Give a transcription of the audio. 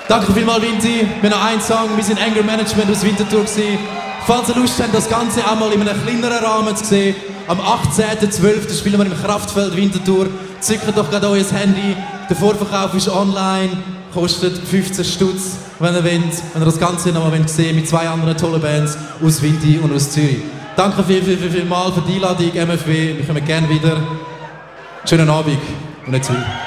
Danke vielmals, Vinti. Wir haben noch einen Song. Wir sind Anger Management aus Winterthur gewesen. Falls ihr Lust habt, das Ganze auch mal in einem kleineren Rahmen zu sehen, am 18.12. spielen wir im Kraftfeld Winterthur. Zückt doch gerade euer Handy. Der Vorverkauf ist online, kostet 15 Stutz, wenn ihr wollt. Wenn ihr das Ganze noch mal sehen wollt, mit 2 anderen tollen Bands aus Winti und aus Zürich. Danke vielmals für die Einladung, MFW. Wir kommen gerne wieder. Schönen Abend und nicht zu viel.